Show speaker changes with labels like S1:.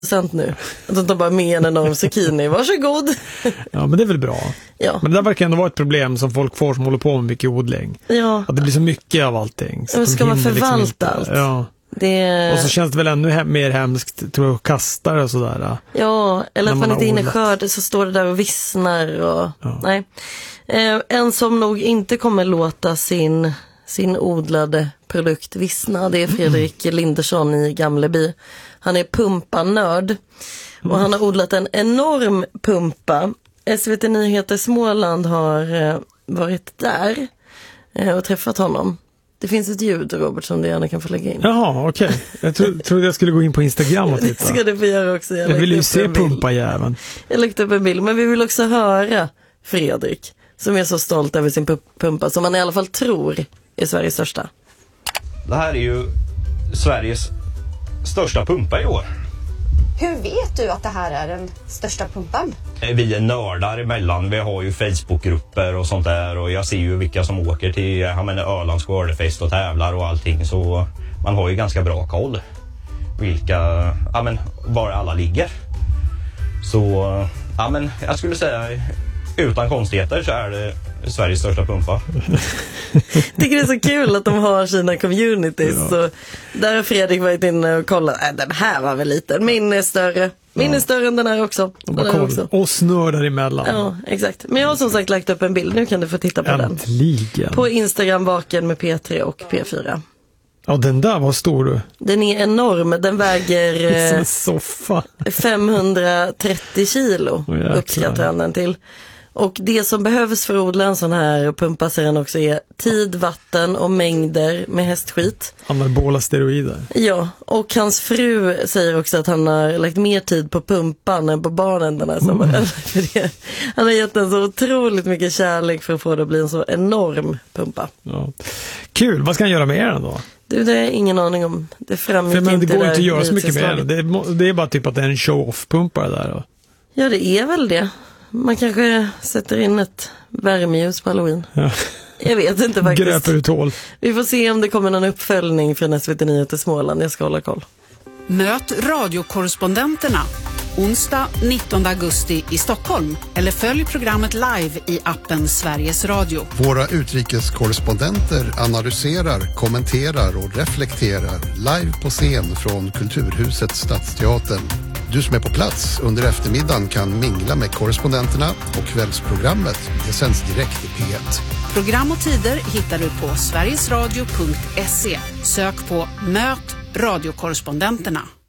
S1: nu. Att de bara med en enorm zucchini. Varsågod.
S2: Ja, men det är väl bra.
S1: Ja.
S2: Men det där verkar ändå vara ett problem som folk får som håller på med mycket odling.
S1: Ja.
S2: Att det blir så mycket av allting. Så
S1: ska man förvalta allt?
S2: Ja. Och så känns det väl ännu mer hemskt, tror jag, att kasta och sådär.
S1: Ja, eller att man inte hinner skörda, så står det där och vissnar. Och... Ja. Nej. En som nog inte kommer låta sin odlade produkt vissna, det är Fredrik Lindersson i Gamleby. Han är pumpanörd och han har odlat en enorm pumpa. SVT Nyheter Småland har varit där och träffat honom. Det finns ett ljud, Robert, som du gärna kan få lägga in.
S2: Jaha, okej. Jag trodde jag skulle gå in på Instagram och titta.
S1: Det ska du få göra också.
S2: Jag vill ju se pumpajäveln.
S1: Jag lägger upp en bild, men vi vill också höra Fredrik, som är så stolt över sin pumpa, som han i alla fall tror är Sveriges största.
S3: Det här är ju Sveriges största pumpa i år.
S4: Hur vet du att det här är den största pumpan?
S3: Vi är nördar emellan. Vi har ju Facebookgrupper och sånt där. Och jag ser ju vilka som åker till Ölands skördefest och tävlar och allting. Så man har ju ganska bra koll. Var alla ligger. Så jag skulle säga, utan konstigheter så är det Sveriges största pumpa.
S1: Tycker det är så kul att de har sina communities. Ja. Så där har Fredrik varit inne och kollat. Den här var väl liten. Min är större. Min är större än den här också.
S2: Och snördar emellan.
S1: Ja, exakt. Men jag har som sagt lagt upp en bild. Nu kan du få titta på den. På Instagram, Vaken med P3 och P4.
S2: Ja, den där var stor du.
S1: Den är enorm. Den väger
S2: en soffa.
S1: 530 kilo. Uppskattar han den till. Och det som behövs för att odla en sån här pumpa, säger han också, är tid, vatten och mängder med hästskit.
S2: Anabola steroider.
S1: Ja, och hans fru säger också att han har lagt mer tid på pumpan än på barnen den här sommaren. Han har gett den så otroligt mycket kärlek för att få det att bli en så enorm pumpa.
S2: Ja. Kul, vad ska han göra med den då?
S1: Du, det är ingen aning om. Det framgick inte.
S2: Men det går inte att göra så mycket med den. Det är bara typ att det är en show-off-pumpa där då.
S1: Ja, det är väl det. Man kanske sätter in ett värmeljus på Halloween. Ja. Jag vet inte faktiskt.
S2: Gröper ut hål.
S1: Vi får se om det kommer någon uppföljning från SVT Nyheter Småland. Jag ska hålla koll.
S5: Möt radiokorrespondenterna onsdag 19 augusti i Stockholm. Eller följ programmet live i appen Sveriges Radio.
S6: Våra utrikeskorrespondenter analyserar, kommenterar och reflekterar live på scen från Kulturhuset Stadsteatern. Du som är på plats under eftermiddagen kan mingla med korrespondenterna och kvällsprogrammet. Det sänds direkt i P1.
S5: Program och tider hittar du på sverigesradio.se. Sök på Möt radiokorrespondenterna.